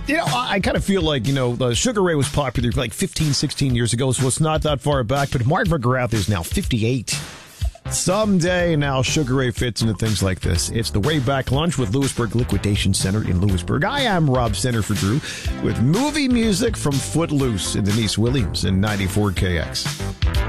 I kind of feel like, the Sugar Ray was popular like 15, 16 years ago, so it's not that far back. But Mark McGrath is now 58. Someday now, Sugar Ray fits into things like this. It's the Way Back Lunch with Lewisburg Liquidation Center in Lewisburg. I am Rob Center for Drew with movie music from Footloose and Denise Williams in 94 KX.